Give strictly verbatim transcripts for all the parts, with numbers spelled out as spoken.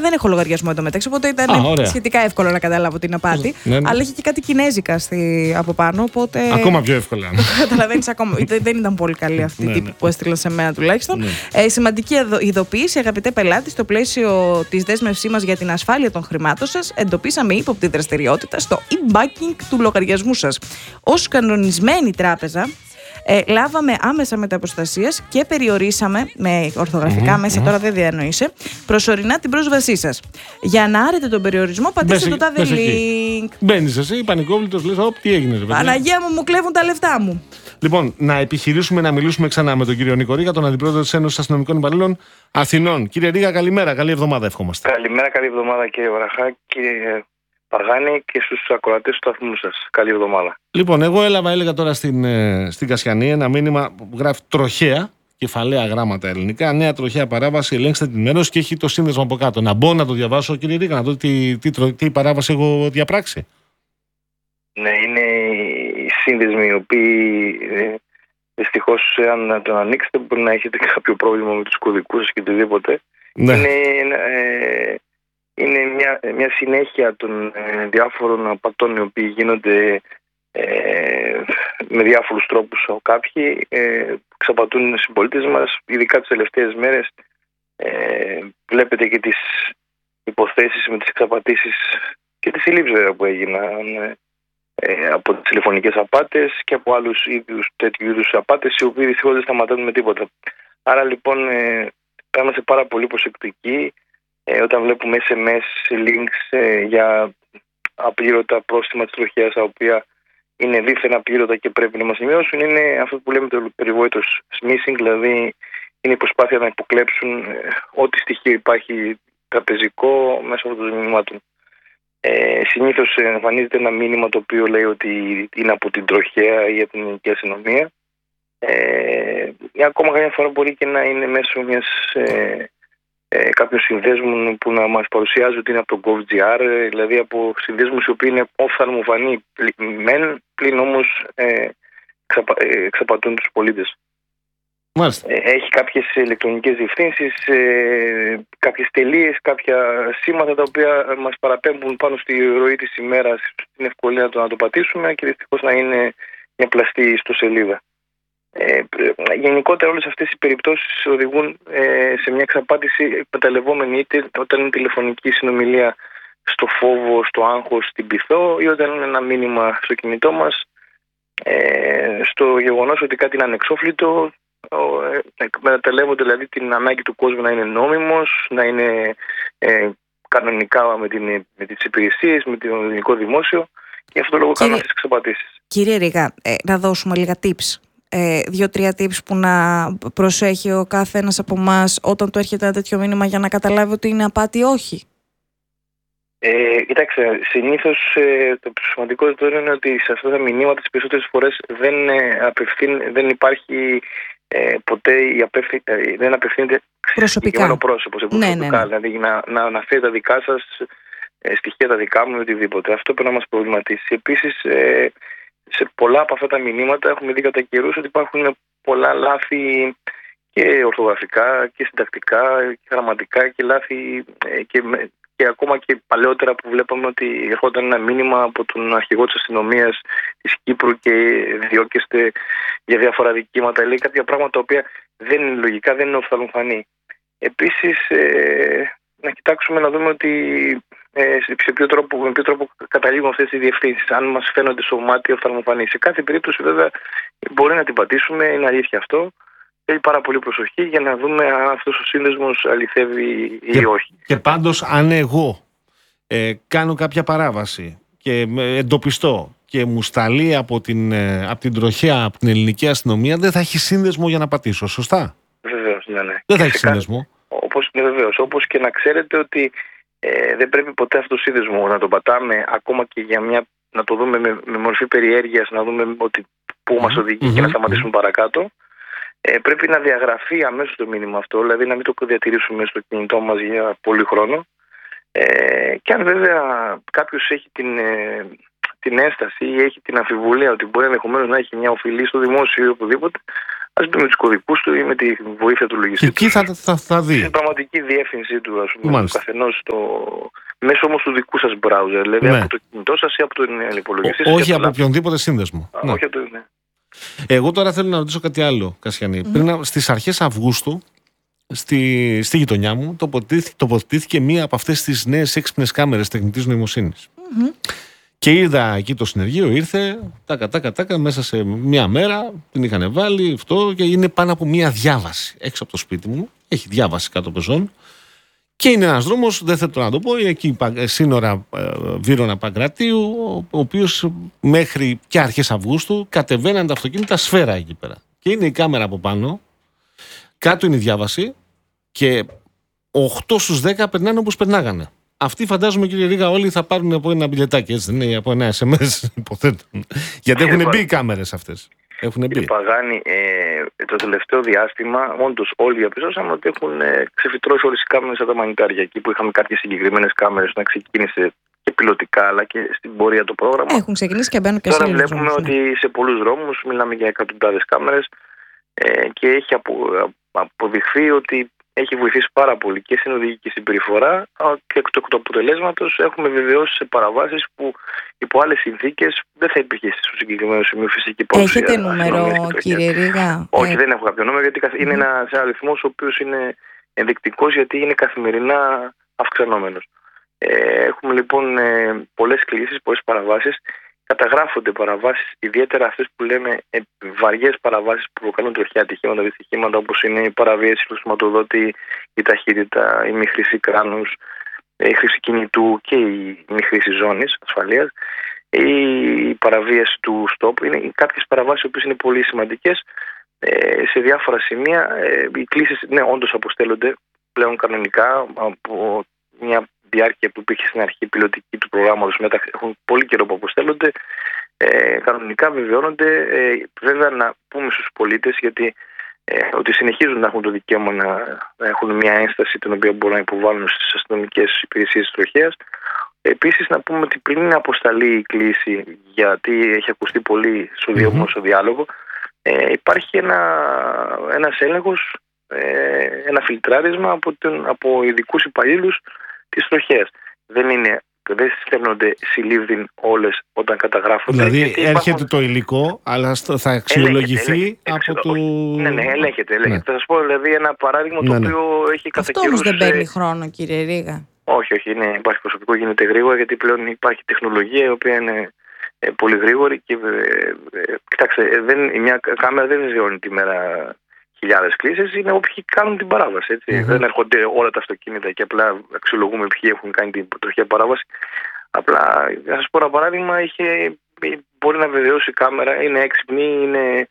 δεν έχω λογαριασμό εντωμεταξύ, οπότε ήταν Α, σχετικά εύκολο να καταλάβω την απάτη. Ναι, ναι. Αλλά είχε και κάτι κινέζικα στη, από πάνω, οπότε. Ακόμα πιο εύκολα. Καταλαβαίνεις ακόμα. δεν ήταν πολύ καλή αυτή η τύπη που έστειλα σε μένα τουλάχιστον. Ναι. Ε, σημαντική ειδοποίηση, αγαπητέ πελάτη, στο πλαίσιο της δέσμευσής μας για την ασφάλεια των χρημάτων σας, εντοπίσαμε ύποπτη δραστηριότητα στο e-banking του λογαριασμού σας. Ως κανονισμένη τράπεζα, Ε, λάβαμε άμεσα μεταποστασίας και περιορίσαμε με ορθογραφικά mm-hmm, μέσα, mm-hmm. τώρα δεν διανοείσαι, προσωρινά την πρόσβασή σας. Για να άρετε τον περιορισμό, πατήστε το τάδε link. Μπαίνεις εσύ, πανικόβλητος, λες, όπ, τι έγινε, ρε παιδί. Παναγία μου, μου κλέβουν τα λεφτά μου. Λοιπόν, να επιχειρήσουμε να μιλήσουμε ξανά με τον κύριο Νίκο Ρίγα, τον Αντιπρόεδρο της Ένωσης Αστυνομικών Υπαλλήλων Αθηνών. Κύριε Ρίγα, καλημέρα, καλή εβδομάδα εύχομαστε. Καλημέρα, καλή εβδομάδα κύριε Βραχά, κύριε Παργάνη και στους ακροατές του σταθμού σας. Καλή εβδομάδα. Λοιπόν, εγώ έλαβα, έλεγα τώρα στην, στην Κασιανή ένα μήνυμα που γράφει τροχέα, κεφαλαία γράμματα ελληνικά, νέα τροχαία παράβαση, ελέγξτε την ενημέρωση και έχει το σύνδεσμο από κάτω. Να μπω να το διαβάσω, κύριε Ρίγα, να δω τι, τι, τι, τι παράβαση έχω διαπράξει. Ναι, είναι οι σύνδεσμοι οι οποίοι ε, δυστυχώς αν τον ανοίξετε μπορεί να έχετε κάποιο πρόβλημα με τους κωδικούς και οτιδήποτε. Ναι. Είναι, ε, είναι μια, μια συνέχεια των ε, διάφορων απατών οι οποίοι γίνονται ε, με διάφορους τρόπους. Κάποιοι ε, ξαπατούν συμπολίτες μας, ειδικά τις τελευταίες μέρες. Ε, βλέπετε και τις υποθέσεις με τις εξαπατήσεις και τις συλλήψεις που έγιναν ε, από τις τηλεφωνικές απάτες και από άλλους ίδιους τέτοιου είδους απάτες, οι οποίοι δυστυχώς δεν σταματάνε με τίποτα. Άρα λοιπόν ε, είμαστε πάρα πολύ προσεκτικοί ε, όταν βλέπουμε ες εμ ες links ε, για απλήρωτα πρόστιμα της τροχέας, τα οποία είναι δίθεν απλήρωτα και πρέπει να μας ενημερώσουν. Είναι αυτό που λέμε το περιβόητο smishing, δηλαδή είναι η προσπάθεια να υποκλέψουν ε, ό,τι στοιχείο υπάρχει τραπεζικό μέσω αυτών των μηνυμάτων. Ε, συνήθως εμφανίζεται ένα μήνυμα το οποίο λέει ότι είναι από την τροχέα ή από την ελληνική αστυνομία. Ε, ακόμα κάποια φορά μπορεί και να είναι μέσω μιας ε, ε, κάποιων συνδέσμων που να μας παρουσιάζει ότι είναι από το gov.gr, δηλαδή από συνδέσμους οι οποίοι είναι οφθαλμοφανή μεν, πλην όμως ε, ξαπα, ε, ξαπατούν τους πολίτες. Μάλιστα. Έχει κάποιες ηλεκτρονικές διευθύνσεις, ε, κάποιες τελείες, κάποια σήματα τα οποία μας παραπέμπουν πάνω στη ροή της ημέρας, στην ευκολία να το, να το πατήσουμε και δυστυχώς να είναι μια πλαστή ιστοσελίδα. Ε, γενικότερα όλες αυτές οι περιπτώσεις οδηγούν ε, σε μια εξαπάτηση εκμεταλλευόμενη είτε όταν είναι τηλεφωνική συνομιλία στο φόβο, στο άγχος, στην πειθό, ή όταν είναι ένα μήνυμα στο κινητό μας ε, στο γεγονός ότι κάτι είναι ανεξόφλητο. Εκμεταλλεύονται δηλαδή την ανάγκη του κόσμου να είναι νόμιμος, να είναι ε, κανονικά με, την, με τις υπηρεσίες, με το ελληνικό δημόσιο, και αυτό το λόγο κάνουν αυτές τις εξαπατήσεις. Κύριε Ρίγα, ε, να δώσουμε λίγα tips. Ε, δύο-τρία tips που να προσέχει ο κάθε ένας από εμάς όταν του έρχεται ένα τέτοιο μήνυμα για να καταλάβει ότι είναι απάτη ή όχι. Ε, κοιτάξτε, συνήθως ε, το σημαντικό τώρα είναι ότι σε αυτά τα μηνύματα τις περισσότερες φορές δεν, ε, απευθύν, δεν υπάρχει ε, ποτέ η απευθυ, ε, δεν απευθύνεται προσωπικά πρόσωπο, σε προσωπικά, ναι, ναι. δηλαδή να, να αναφέρει τα δικά σας ε, στοιχεία, τα δικά μου, οτιδήποτε. Αυτό πρέπει να μας προβληματίσει. Επίσης, ε, σε πολλά από αυτά τα μηνύματα έχουμε δει κατά καιρούς ότι υπάρχουν πολλά λάθη και ορθογραφικά και συντακτικά και γραμματικά και λάθη ε, και και ακόμα και παλαιότερα που βλέπαμε ότι ερχόταν ένα μήνυμα από τον αρχηγό της αστυνομίας της Κύπρου και διώκεστε για διάφορα δικήματα. Λέει κάποια πράγματα τα οποία δεν είναι λογικά, δεν είναι οφθαλμοφανή. Επίσης, ε, να κοιτάξουμε να δούμε ότι ε, σε ποιο τρόπο, με ποιο τρόπο καταλήγουν αυτές οι διευθύνσεις. Αν μας φαίνονται στο μάτι οφθαλμοφανή. Σε κάθε περίπτωση, βέβαια, μπορεί να την πατήσουμε, είναι αλήθεια αυτό. Θέλει πάρα πολύ προσοχή για να δούμε αν αυτός ο σύνδεσμος αληθεύει ή και, όχι. Και πάντως, αν εγώ ε, κάνω κάποια παράβαση και εντοπιστώ και μου σταλεί από την, ε, από την τροχέα, από την ελληνική αστυνομία, δεν θα έχει σύνδεσμο για να πατήσω, σωστά? Βεβαίως, ναι, ναι. Δεν θα έχει σύνδεσμο. Όπως, ναι, βεβαίως. Όπως και να ξέρετε ότι ε, δεν πρέπει ποτέ αυτό το σύνδεσμο να το πατάμε, ακόμα και για μια, να το δούμε με, με μορφή περιέργειας, να δούμε ότι πού μας οδηγεί mm-hmm. και να σταματήσουμε mm-hmm. παρακάτω. Ε, πρέπει να διαγραφεί αμέσως το μήνυμα αυτό, δηλαδή να μην το διατηρήσουμε στο κινητό μας για πολύ χρόνο. Ε, και αν βέβαια κάποιος έχει την, ε, την ένσταση ή έχει την αμφιβολία ότι μπορεί ενδεχομένως να έχει μια οφειλή στο δημόσιο ή οπουδήποτε, ας πει με τους κωδικούς του ή με τη βοήθεια του λογιστή. Και εκεί θα, θα, θα δει. Στην πραγματική διεύθυνσή του, ας πούμε, του καθενός το... μέσω όμως του δικού σας browser, δηλαδή ναι. από το κινητό σας ή από τον υπολογιστή σας. Όχι από οποιονδήποτε σύνδεσμο. Α, ναι. Όχι, ναι. Εγώ τώρα θέλω να ρωτήσω κάτι άλλο, Κασιανή. Mm-hmm. Πριν στις αρχές Αυγούστου, στη, στη γειτονιά μου, τοποθετήθηκε, τοποθετήθηκε μία από αυτές τις νέες έξυπνες κάμερες τεχνητής νοημοσύνης. Mm-hmm. Και είδα εκεί το συνεργείο, ήρθε, τάκα, τάκα, τάκα, μέσα σε μία μέρα την είχαν βάλει αυτό και είναι πάνω από μία διάβαση έξω από το σπίτι μου. Έχει διάβαση κάτω πεζών. Και είναι ένας δρόμος, δεν θέλω να το πω, εκεί σύνορα Βύρωνα Παγκρατίου, ο οποίος μέχρι και αρχές Αυγούστου κατεβαίναν τα αυτοκίνητα σφαίρα εκεί πέρα. Και είναι η κάμερα από πάνω, κάτω είναι η διάβαση και οκτώ στους δέκα περνάνε όπως περνάγανε. Αυτοί φαντάζομαι, κύριε Ρίγα, όλοι θα πάρουν από ένα μπιλετάκι, έτσι δεν είναι, από ένα ες εμ ες, υποθέτω. Γιατί έχουν μπει οι κάμερες αυτές. Έχουν μπει. Παγάνη, ε, το τελευταίο διάστημα, όντως όλοι διαπιστώσαμε ότι έχουν ε, ξεφυτρώσει όλες οι κάμερες από τα μανιτάρια. Εκεί που είχαμε κάποιες συγκεκριμένες κάμερες να ξεκίνησε και πιλωτικά, αλλά και στην πορεία το πρόγραμμα. Έχουν ξεκινήσει και μπαίνουν και τώρα βλέπουμε δρόμους, ότι ναι. σε πολλούς δρόμους μιλάμε για εκατοντάδες κάμερες ε, και έχει απο, αποδειχθεί ότι έχει βοηθήσει πάρα πολύ και στην οδηγική συμπεριφορά και εκ του αποτελέσματος έχουμε βεβαιώσει σε παραβάσεις που υπό άλλες συνθήκες δεν θα υπήρχε στο συγκεκριμένο σημείο φυσική παρουσία. Έχετε νούμερο, κύριε Ρίγα? Όχι, ε... δεν έχω κάποιο νούμερο, γιατί είναι mm. ένας αριθμός ο οποίος είναι ενδεικτικός, γιατί είναι καθημερινά αυξανόμενος. Ε, έχουμε λοιπόν ε, πολλές κλήσεις, πολλές παραβάσεις. Καταγράφονται παραβάσεις, ιδιαίτερα αυτές που λέμε ε, βαριές παραβάσεις που προκαλούν τροχαία ατυχήματα, δυστυχήματα, όπως είναι η παραβίαση του σηματοδότη, η ταχύτητα, η μη χρήση κράνους, η χρήση κινητού και η μη χρήση ζώνης ασφαλείας, η παραβίαση του stop. Είναι κάποιες παραβάσεις που είναι πολύ σημαντικές ε, σε διάφορα σημεία. Ε, οι κλήσεις, ναι, όντως αποστέλλονται πλέον κανονικά από μια διάρκεια που υπήρχε στην αρχή πιλωτική του προγράμματος, μετά έχουν πολύ καιρό που αποστέλλονται, ε, κανονικά βεβαιώνονται. Ε, βέβαια να πούμε στους πολίτες, γιατί ε, ότι συνεχίζουν να έχουν το δικαίωμα να, να έχουν μια ένσταση την οποία μπορούν να υποβάλουν στις αστυνομικές υπηρεσίες της τροχέας. Επίσης να πούμε ότι πριν αποσταλεί η κλήση, γιατί έχει ακουστεί πολύ στο mm-hmm. διάλογο, ε, υπάρχει ένα, ένας έλεγχος, ε, ένα φιλτράρισμα από, τον, από ειδικούς υπαλλήλους της τροχέας. Δεν είναι, δεν στέλνονται συλλήβδιν όλες όταν καταγράφονται. Δηλαδή έρχεται υπάρχουν... το υλικό, αλλά θα αξιολογηθεί ελέγχεται, ελέγχεται, από το... Ναι, ναι, ελέγχεται. ελέγχεται. Ναι. Θα σας πω δηλαδή ένα παράδειγμα ναι, το οποίο ναι. έχει καθεκκαιρώσει. Αυτό όμως δεν παίρνει χρόνο, κύριε Ρίγα? Όχι, όχι, είναι, υπάρχει προσωπικό, γίνεται γρήγορα, γιατί πλέον υπάρχει τεχνολογία η οποία είναι ε, πολύ γρήγορη και ε, ε, κοιτάξτε, δεν, μια κάμερα δεν βιώνει τη μέρα χιλιάδες κλήσεις, είναι όποιοι κάνουν την παράβαση. Έτσι. Mm-hmm. Δεν έρχονται όλα τα αυτοκίνητα και απλά αξιολογούμε ποιοι έχουν κάνει την τροχαία παράβαση. Απλά, να σας πω ένα παράδειγμα, είχε, μπορεί να βεβαιώσει η κάμερα, είναι έξυπνη, είναι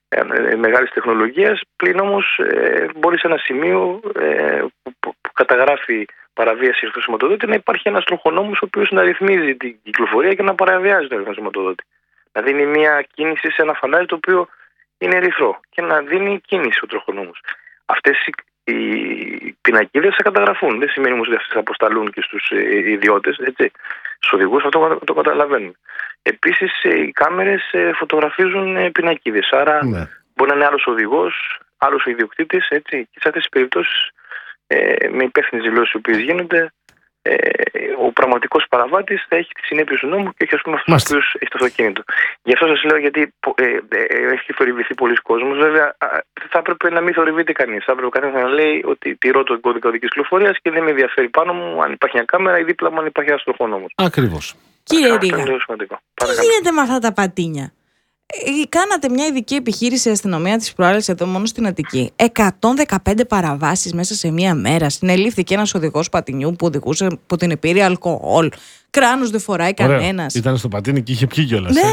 ε, μεγάλης τεχνολογίας, πλην όμως ε, μπορεί σε ένα σημείο ε, που, που, που καταγράφει παραβίαση στο σηματοδότη να υπάρχει ένας τροχονόμος ο οποίος να ρυθμίζει την κυκλοφορία και να παραβιάζει το σηματοδότη. Να δίνει μια κίνηση σε ένα φανάρι το οποίο είναι ερυθρό και να δίνει κίνηση ο τροχονόμος. Αυτές οι, οι πινακίδες θα καταγραφούν. Δεν σημαίνει όμως ότι αυτές θα αποσταλούν και στους ε, ιδιώτες, έτσι. Στους οδηγούς αυτό το καταλαβαίνουν. Επίσης ε, οι κάμερες ε, φωτογραφίζουν ε, πινακίδες. Άρα ναι. μπορεί να είναι άλλος οδηγός, άλλος ο ιδιοκτήτης, έτσι. Και σε αυτές τις περιπτώσεις ε, με υπεύθυνες δηλώσεις οι οποίες γίνονται, Ε, ο πραγματικός παραβάτης θα έχει τις συνέπειες του νόμου και όχι ας πούμε αυτός ο οποίος έχει το αυτοκίνητο. Γι' αυτό σας λέω, γιατί ε, ε, ε, έχει θορυβηθεί πολλοί κόσμος. Βέβαια θα έπρεπε να μην θορυβείται κανείς. Θα έπρεπε κανείς να λέει ότι τηρώ τον κώδικα οδικής κυκλοφορίας και δεν με ενδιαφέρει πάνω μου αν υπάρχει μια κάμερα ή δίπλα μου αν υπάρχει ένας τροχόνομος. Ακριβώς. Κύριε Ρίγα, τι γίνεται με αυτά τα πατίνια? Ε, κάνατε μια ειδική επιχείρηση αστυνομία της προάλλης εδώ μόνο στην Αττική. εκατόν δεκαπέντε παραβάσεις μέσα σε μία μέρα. Συνελήφθηκε ένας οδηγός πατινιού που οδηγούσε που την επήρε αλκοόλ. Κράνος δεν φοράει κανένας. Ήταν στο πατίνι και είχε πιει κιόλας. Ναι.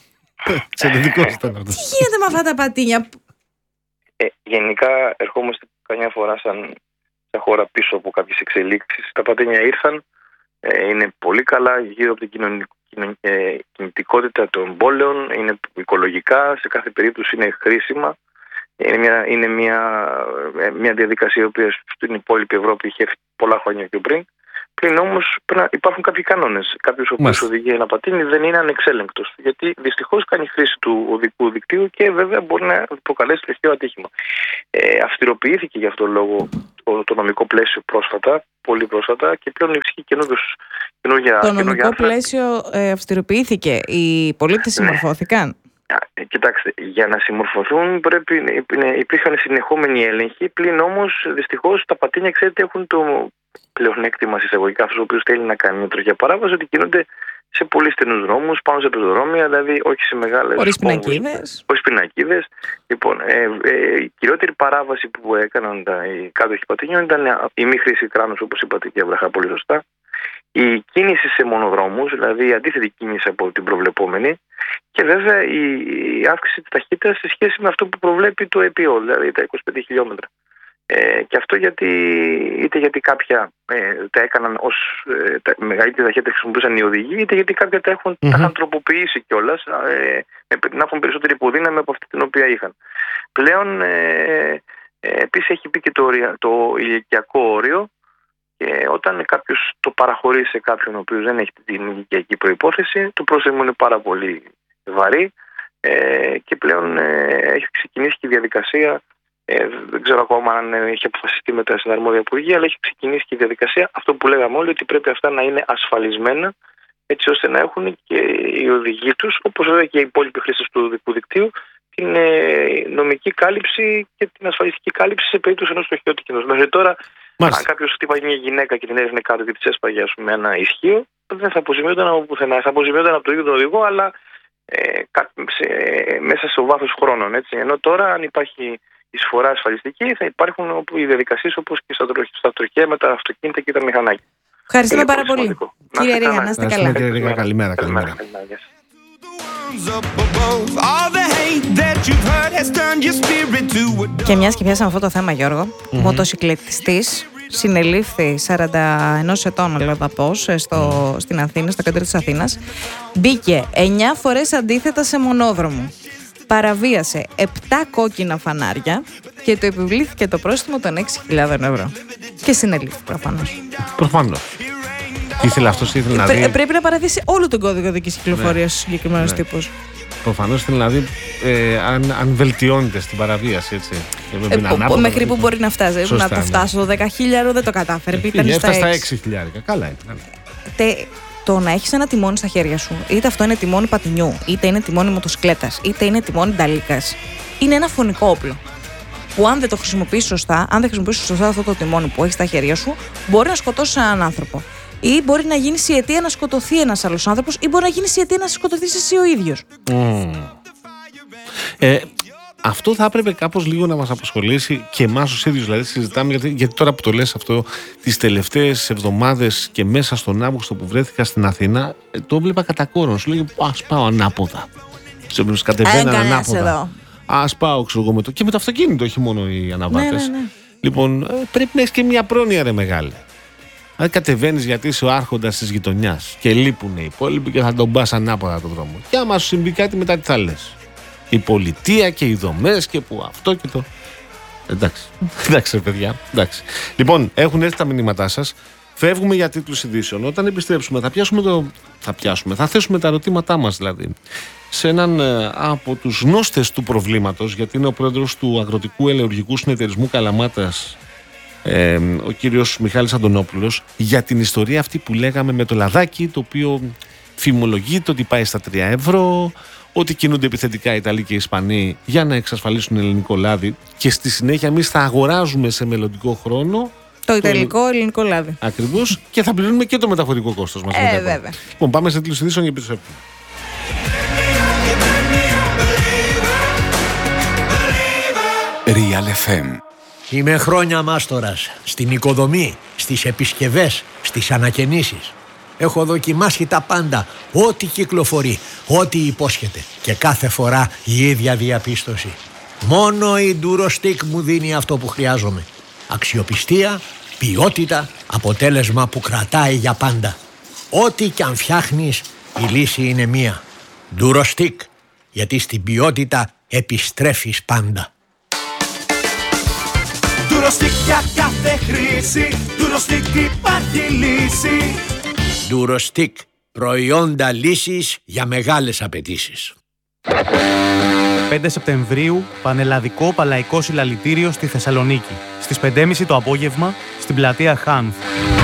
Ε. Εξαιρετικός ήταν αυτό. Τι γίνεται με αυτά τα πατίνια? Ε, γενικά ερχόμαστε καμιά φορά σαν, σαν χώρα πίσω από κάποιες εξελίξεις. Τα πατίνια ήρθαν, ε, είναι πολύ καλά γύρω από την κοινωνική Η κινητικότητα των πόλεων, είναι οικολογικά, σε κάθε περίπτωση είναι χρήσιμα. Είναι μια, είναι μια, μια διαδικασία η οποία στην υπόλοιπη Ευρώπη είχε πολλά χρόνια πιο πριν. Πλην όμως υπάρχουν κάποιοι κανόνες. Κάποιος ο οποίος οδηγεί ένα πατίνι δεν είναι ανεξέλεγκτος. Γιατί δυστυχώς κάνει χρήση του οδικού δικτύου και βέβαια μπορεί να προκαλέσει λευκαίο ατύχημα. Ε, αυστηροποιήθηκε γι' αυτόν τον λόγο το, το νομικό πλαίσιο πρόσφατα, πολύ πρόσφατα, και πλέον ισχύει καινούργια. Το νομικό πλαίσιο ε, αυστηροποιήθηκε. Οι πολίτες συμμορφώθηκαν. Ναι. Κοιτάξτε, για να συμμορφωθούν πρέπει, υπήρχαν συνεχόμενοι έλεγχοι. Πλην όμως δυστυχώς τα πατίνια, ξέρετε, έχουν το πλεονέκτημα εισαγωγικά, αυτός ο οποίος θέλει να κάνει μια τροχιά παράβαση, ότι κινούνται σε πολύ στενούς δρόμους, πάνω σε πεζοδρόμια, δηλαδή όχι σε μεγάλες. Χωρίς πινακίδες. Χωρίς πινακίδες. Λοιπόν, ε, ε, η κυριότερη παράβαση που έκαναν τα, οι κάτοχοι πατίνιων ήταν η μη χρήση κράνους, όπως είπατε και Αβραχά πολύ σωστά. Η κίνηση σε μονοδρόμους, δηλαδή η αντίθετη κίνηση από την προβλεπόμενη, και βέβαια η, η αύξηση της ταχύτητας σε σχέση με αυτό που προβλέπει το ΕΠΟ, δηλαδή τα είκοσι πέντε χιλιόμετρα. Ε, και αυτό γιατί, είτε γιατί κάποια ε, τα έκαναν ως ε, τα, μεγαλύτερη ταχύτητα χρησιμοποιούσαν οι οδηγοί, είτε γιατί κάποια τα, έχουν, mm-hmm. τα είχαν τροποποιήσει κιόλας, ε, να έχουν περισσότερη υποδύναμη από αυτή την οποία είχαν. Πλέον ε, ε, επίσης έχει πει και το, το ηλικιακό όριο, και όταν κάποιος το παραχωρεί σε κάποιον ο οποίος δεν έχει την ηλικιακή προϋπόθεση, το πρόστιμο είναι πάρα πολύ βαρύ, ε, και πλέον ε, έχει ξεκινήσει και η διαδικασία. Ε, δεν ξέρω ακόμα αν έχει αποφασιστεί μετά στην αρμόδια υπουργεία, αλλά έχει ξεκινήσει και η διαδικασία. Αυτό που λέγαμε όλοι, ότι πρέπει αυτά να είναι ασφαλισμένα, έτσι ώστε να έχουν και οι οδηγοί τους, όπως βέβαια και οι υπόλοιποι χρήστες του οδικού δικτύου, την ε, νομική κάλυψη και την ασφαλιστική κάλυψη σε περίπτωση ενός στοχείου ατυχήματος. Μέχρι τώρα, Μάλιστα. αν κάποιος χτύπαγε μια γυναίκα και την έριχνε κάτω και της έσπαγε με ένα ισχύο, δεν θα αποζημιόταν από πουθενά. Θα αποζημιόταν από το ίδιο τον οδηγό, αλλά ε, σε, ε, μέσα στο βάθος χρόνων. Έτσι. Ενώ τώρα, αν υπάρχει εισφορά ασφαλιστική, θα υπάρχουν οι διαδικασίες όπως και στα τροχαία με τα αυτοκίνητα και τα μηχανάκια. Ευχαριστούμε πάρα πολύ. πολύ. Κύριε Ρίγα, να είστε καλά. Κύριε Ρίγα, καλημέρα. καλημέρα. Και μιας και πιάσαμε αυτό το θέμα, Γιώργο, mm-hmm. μοτοσυκλετιστής συνελήφθη σαράντα ένα ετών, λέω θα πω, στο, στην Αθήνα, στο κέντρο της Αθήνας, μπήκε εννιά φορές αντίθετα σε μονόδρομο. Παραβίασε επτά κόκκινα φανάρια και του επιβλήθηκε το πρόστιμο των έξι χιλιάδες ευρώ. Και συνελήφθη προφανώς. Προφανώς. Ήθελε αυτός, ήθελε να δει. Πρέ, πρέπει να παραδείσει όλο τον κώδικα οδικής κυκλοφορίας στους συγκεκριμένους ναι. τύπους. Προφανώς ήθελε να δει ε, αν, αν βελτιώνεται στην παραβίαση, έτσι. Ε, που, ανάποδα, μέχρι δηλαδή. Που μπορεί να φτάσει. Σωστά, να το φτάσει στο δέκα χιλιάδες δεν το κατάφερε. Ήταν στα, στα έξι χιλιάδες. Καλά ήταν. Τε, το να έχεις ένα τιμόνι στα χέρια σου, είτε αυτό είναι τιμόνι πατινιού, είτε είναι τιμόνι μοτοσυκλέτας, είτε είναι τιμόνι νταλίκας, είναι ένα φωνικό όπλο. Που αν δεν το χρησιμοποιήσεις σωστά, αν δεν χρησιμοποιήσεις σωστά αυτό το τιμόνι που έχεις στα χέρια σου, μπορεί να σκοτώσει έναν άνθρωπο. Ή μπορεί να γίνει η αιτία να σκοτωθεί ένας άλλος άνθρωπος, ή μπορεί να γίνει η αιτία να σκοτωθείς εσύ ο ίδιος. Mm. Ε, αυτό θα έπρεπε κάπως λίγο να μας απασχολήσει και εμάς τους ίδιους. Δηλαδή, συζητάμε, γιατί, γιατί τώρα που το λες αυτό, τις τελευταίες εβδομάδες και μέσα στον Αύγουστο που βρέθηκα στην Αθήνα, το έβλεπα κατά κόρον. Σου λέγε, ας πάω ανάποδα. Ξέρεις, κατεβαίναν ανάποδα. Ας πάω, ξέρω εγώ, με το... και με το αυτοκίνητο, όχι μόνο οι αναβάτες. Ναι, ναι, ναι. Λοιπόν, πρέπει να έχεις και μια πρόνοια, ρε μεγάλη. Αν κατεβαίνεις γιατί είσαι ο άρχοντας της γειτονιάς και λείπουν οι υπόλοιποι και θα τον πας ανάποδα τον δρόμο. Και άμα σου συμβεί κάτι, μετά τι θα λες? Η πολιτεία και οι δομές και που αυτό και το. Εντάξει. Εντάξει, παιδιά. Εντάξει. Λοιπόν, έχουν έρθει τα μηνύματά σας. Φεύγουμε για τίτλους ειδήσεων. Όταν επιστρέψουμε, θα πιάσουμε το. Θα πιάσουμε. Θα θέσουμε τα ερωτήματά μας δηλαδή σε έναν ε, από τους γνώστες του προβλήματος, γιατί είναι ο πρόεδρος του Αγροτικού Ελεουργικού Συνεταιρισμού Καλαμάτας, ε, ο κύριος Μιχάλης Αντωνόπουλος, για την ιστορία αυτή που λέγαμε με το λαδάκι, το οποίο φημολογείται ότι πάει στα τρία ευρώ, ότι κινούνται επιθετικά οι Ιταλοί και οι Ισπανοί για να εξασφαλίσουν ελληνικό λάδι, και στη συνέχεια εμείς θα αγοράζουμε σε μελλοντικό χρόνο το ιταλικό το... ελληνικό λάδι. Ακριβώς, και θα πληρώνουμε και το μεταφορικό κόστος μας. Ε, βέβαια. Λοιπόν, πάμε σε τίτλους ειδήσεων και επιστρέφουμε. Real εφ εμ. Είμαι χρόνια μάστορας στην οικοδομή, στις επισκευές, στις ανακαινήσεις. Έχω δοκιμάσει τα πάντα, ό,τι κυκλοφορεί, ό,τι υπόσχεται, και κάθε φορά η ίδια διαπίστωση. Μόνο η Durostec μου δίνει αυτό που χρειάζομαι. Αξιοπιστία, ποιότητα, αποτέλεσμα που κρατάει για πάντα. Ό,τι κι αν φτιάχνεις, η λύση είναι μία. Durostec, γιατί στην ποιότητα επιστρέφεις πάντα. Durostick για κάθε χρήση, Durostick υπάρχει λύση. Durostick, προϊόντα λύσης για μεγάλες απαιτήσεις. πέντε Σεπτεμβρίου, πανελλαδικό παλαϊκό συλλαλητήριο στη Θεσσαλονίκη. Στις πέντε και μισή το απόγευμα, στην πλατεία Χάνθ.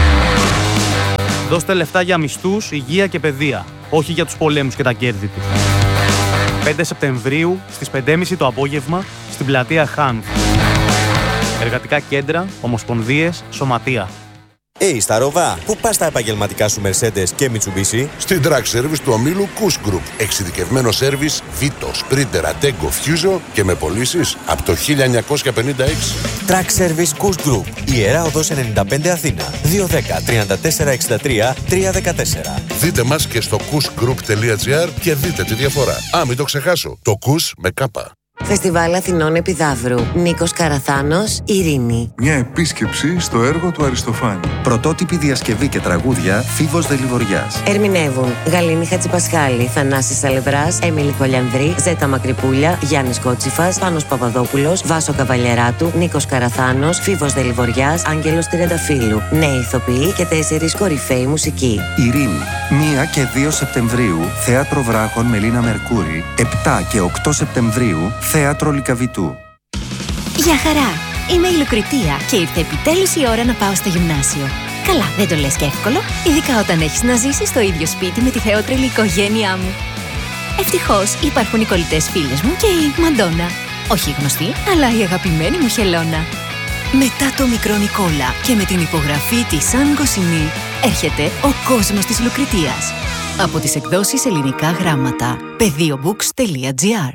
Δώστε λεφτά για μισθούς, υγεία και παιδεία, όχι για τους πολέμους και τα κέρδη τους. πέντε Σεπτεμβρίου, στις πέντε και μισή το απόγευμα, στην πλατεία Χάνθ. Εργατικά κέντρα, ομοσπονδίες, σωματεία. Hey, στα Ροβά, πού πας τα επαγγελματικά σου Mercedes και Mitsubishi? Στην Track Service του ομίλου Kuss Group. Εξειδικευμένο σέρβις Vito, Sprinter, Attego, Fuso και με πωλήσεις από το χίλια εννιακόσια πενήντα έξι. Track Service Kuss Group. Ιερά Οδός ενενήντα πέντε Αθήνα. δύο ένα μηδέν, τρία τέσσερα έξι τρία, τρία ένα τέσσερα. Δείτε μας και στο kussgroup.gr και δείτε τη διαφορά. Α, μην το ξεχάσω. Το Kuss με κάπα. Φεστιβάλ Αθηνών Επιδαύρου. Νίκος Καραθάνος, Ειρήνη. Μια επίσκεψη στο έργο του Αριστοφάνη. Πρωτότυπη διασκευή και τραγούδια Φίβος Δελιβοριάς. Ερμηνεύουν Γαλήνη Χατζηπασχάλη, Θανάσης Σαλευράς, Έμιλη Κολιανδρή, Ζέτα Μακρυπούλια, Γιάννης Κότσιφας, Πάνος Παπαδόπουλος, Βάσο Καβαλιεράτου, Νίκος Καραθάνος, Φίβος Δελιβοριάς, Άγγελος Τριανταφύλου. Νέοι ηθοποιοί και τέσσερις κορυφαίοι μουσικοί. Ειρήνη. μία και δύο Σεπτεμβρίου, Θέατρο Βράχων Μελίνα Μερκούρη. επτά και οκτώ Σεπτεμβρίου, Θέατρο Λυκαβητού. Γεια χαρά! Είμαι η Λουκριτία και ήρθε επιτέλους η ώρα να πάω στο γυμνάσιο. Καλά, δεν το λες και εύκολο, ειδικά όταν έχεις να ζήσεις στο ίδιο σπίτι με τη θεότρελη οικογένειά μου. Ευτυχώς υπάρχουν οι κολλητές φίλες μου και η Μαντόνα. Όχι η γνωστή, αλλά η αγαπημένη μου Χελώνα. Μετά το μικρό Νικόλα και με την υπογραφή της Σαν Γκοσινή, έρχεται ο κόσμος της Λουκριτίας. Από τις εκδόσεις Ελληνικά Γράμματα. πεδίομπουκς τελεία τζι άρ.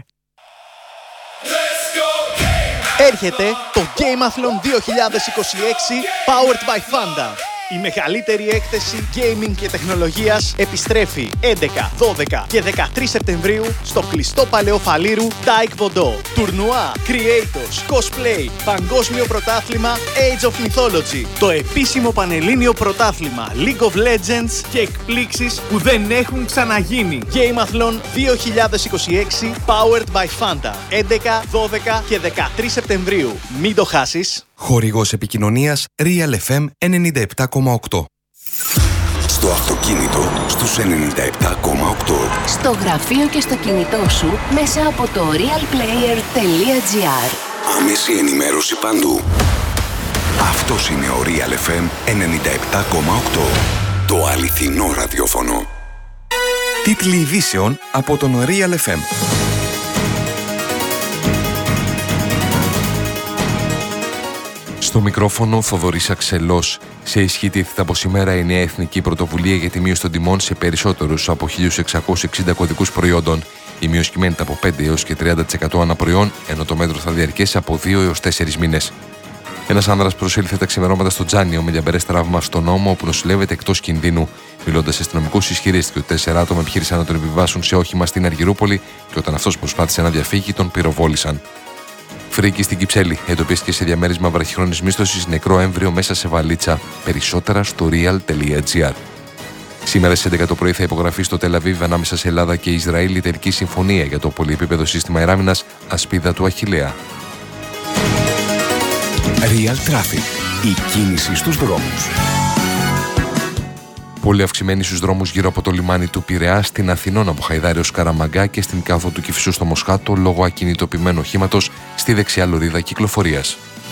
Έρχεται το Gameathlon δύο χιλιάδες είκοσι έξι Powered by Fanda. Η μεγαλύτερη έκθεση gaming και τεχνολογίας επιστρέφει έντεκα, δώδεκα και δεκατρείς Σεπτεμβρίου στο κλειστό παλαιό Φαλήρου Taekwondo. Τουρνουά, Creators, Cosplay, Παγκόσμιο Πρωτάθλημα Age of Mythology. Το επίσημο πανελλήνιο πρωτάθλημα League of Legends και εκπλήξεις που δεν έχουν ξαναγίνει. Gameathlon δύο χιλιάδες είκοσι έξι Powered by Fanda. έντεκα, δώδεκα και δεκατρείς Σεπτεμβρίου. Μην το χάσεις. Χορηγός επικοινωνίας Real εφ εμ ενενήντα επτά κόμμα οκτώ. Στο αυτοκίνητο στους ενενήντα επτά κόμμα οκτώ. Στο γραφείο και στο κινητό σου μέσα από το realplayer τελεία τζι άρ. Άμεση ενημέρωση παντού. Αυτός είναι ο Real εφ εμ ενενήντα επτά κόμμα οκτώ. Το αληθινό ραδιόφωνο. Τίτλοι ειδήσεων από τον Real εφ εμ. Στο μικρόφωνο Θοδωρής Αξελός. Σε ισχύ τίθεται από σήμερα η νέα εθνική πρωτοβουλία για τη μείωση των τιμών σε περισσότερους από χίλια εξακόσιους εξήντα κωδικούς προϊόντων. Η μείωση κυμαίνεται από πέντε έως και τριάντα τοις εκατό ανά προϊόν, ενώ το μέτρο θα διαρκέσει από δύο έως τέσσερις μήνες. Ένας άνδρας προσήλθε τα ξημερώματα στο Τζάνιο με λιαμπερές τραύμα στον ώμο, όπου νοσηλεύεται εκτός κινδύνου. Μιλώντας σε αστυνομικούς, ισχυρίστηκε ότι τέσσερα άτομα επιχείρησαν να τον επιβάσουν σε όχημα στην Αργυρούπολη και όταν αυτός προσπάθησε να διαφύγει, τον πυροβόλησαν. Φρίκη στην Κυψέλη. Εντοπίστηκε σε διαμέρισμα βραχυχρόνης μίσθωσης νεκρό έμβριο μέσα σε βαλίτσα. Περισσότερα στο real τελεία τζι άρ. Σήμερα στις έντεκα το πρωί θα υπογραφεί στο Τελαβίβ ανάμεσα σε Ελλάδα και Ισραήλ η τελική συμφωνία για το πολυεπίπεδο σύστημα αεράμινας Ασπίδα του Αχιλλέα. Real Traffic. Η κίνηση στους δρόμους. Πολύ αυξημένη στους δρόμους γύρω από το λιμάνι του Πειραιά, στην Αθηνών από Χαϊδάρη ως Καραμαγκά και στην κάδο του Κηφισού στο Μοσχάτο λόγω ακινητοποιημένου οχήματος στη δεξιά λωρίδα κυκλοφορίας.